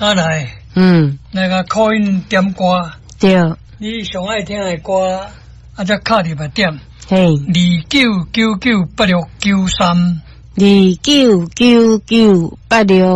打来，那个call in点歌， 对， 你上爱听的歌，再卡入来点， 嘿 29998693， 299986。